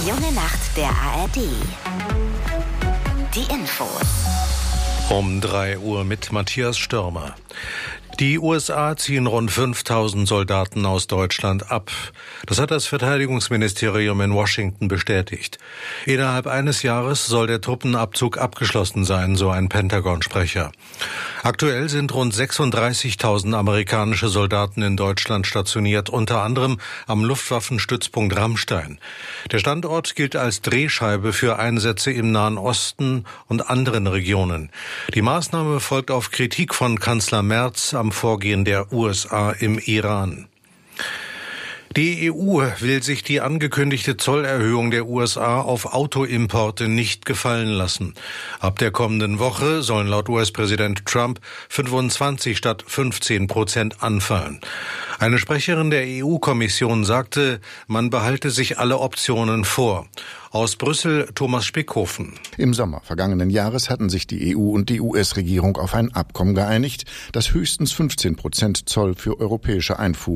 junge Nacht der ARD. Die Infos. Um 3 Uhr mit Matthias Stürmer. Die USA ziehen rund 5000 Soldaten aus Deutschland ab. Das hat das Verteidigungsministerium in Washington bestätigt. Innerhalb eines Jahres soll der Truppenabzug abgeschlossen sein, so ein Pentagon-Sprecher. Aktuell sind rund 36.000 amerikanische Soldaten in Deutschland stationiert, unter anderem am Luftwaffenstützpunkt Ramstein. Der Standort gilt als Drehscheibe für Einsätze im Nahen Osten und anderen Regionen. Die Maßnahme folgt auf Kritik von Kanzler Merz am Vorgehen der USA im Iran. Die EU will sich die angekündigte Zollerhöhung der USA auf Autoimporte nicht gefallen lassen. Ab der kommenden Woche sollen laut US-Präsident Trump 25 statt 15% anfallen. Eine Sprecherin der EU-Kommission sagte, man behalte sich alle Optionen vor. Aus Brüssel Thomas Spickhofen. Im Sommer vergangenen Jahres hatten sich die EU und die US-Regierung auf ein Abkommen geeinigt, das höchstens 15% Zoll für europäische Einfuhren